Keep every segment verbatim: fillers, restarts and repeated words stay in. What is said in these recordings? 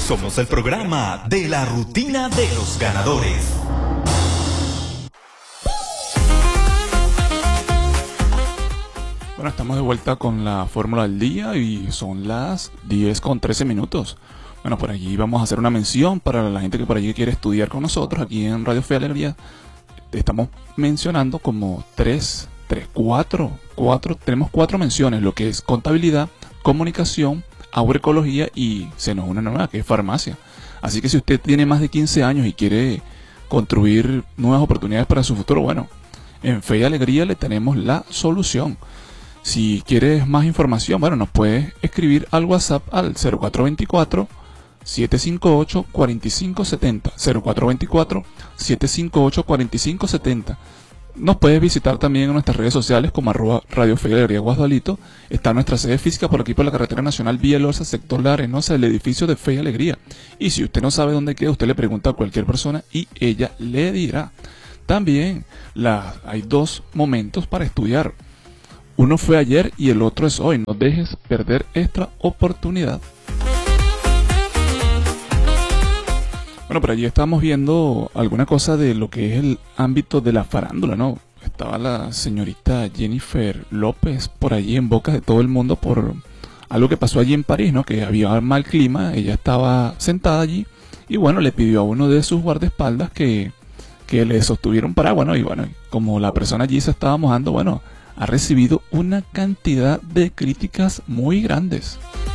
Somos el programa de la rutina de los ganadores. Bueno, estamos de vuelta con la fórmula del día y son las diez con trece minutos. Bueno, por allí vamos a hacer una mención para la gente que por allí quiere estudiar con nosotros aquí en Radio Fe y Alegría. Estamos mencionando como tres, tres, cuatro, cuatro, tenemos cuatro menciones, lo que es contabilidad, comunicación, agroecología y se nos une una nueva que es farmacia. Así que si usted tiene más de quince años y quiere construir nuevas oportunidades para su futuro, bueno, en Fe y Alegría le tenemos la solución. Si quieres más información, bueno, nos puedes escribir al WhatsApp al cero cuatro dos cuatro, siete cinco ocho, cuatro cinco siete cero, cero cuatro dos cuatro, siete cinco ocho, cuatro cinco siete cero. Nos puedes visitar también en nuestras redes sociales como arroba Radio Fe y Alegría Guasdualito. Está nuestra sede física por aquí por la carretera nacional Villa Loza, sector La Arenosa, el edificio de Fe y Alegría. Y si usted no sabe dónde queda, usted le pregunta a cualquier persona y ella le dirá. También la, hay dos momentos para estudiar. Uno fue ayer y el otro es hoy. No dejes perder esta oportunidad. Bueno, por allí estábamos viendo alguna cosa de lo que es el ámbito de la farándula, ¿no? Estaba la señorita Jennifer López por allí en boca de todo el mundo por algo que pasó allí en París, ¿no? Que había mal clima, ella estaba sentada allí y bueno, le pidió a uno de sus guardaespaldas que, que le sostuviera un paraguas, ¿no? Y bueno, como la persona allí se estaba mojando, bueno, ha recibido una cantidad de críticas muy grandes.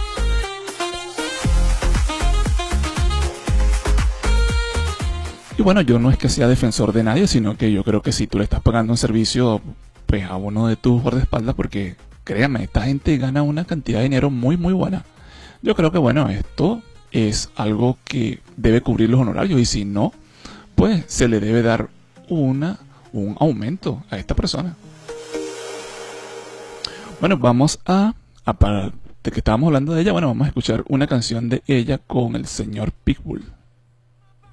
Y bueno, yo no es que sea defensor de nadie, sino que yo creo que si tú le estás pagando un servicio pues a uno de tus guardaespaldas, porque créame, esta gente gana una cantidad de dinero muy muy buena. Yo creo que bueno, esto es algo que debe cubrir los honorarios y si no, pues se le debe dar una, un aumento a esta persona. Bueno, vamos a, aparte de que estábamos hablando de ella, bueno, vamos a escuchar una canción de ella con el señor Pitbull.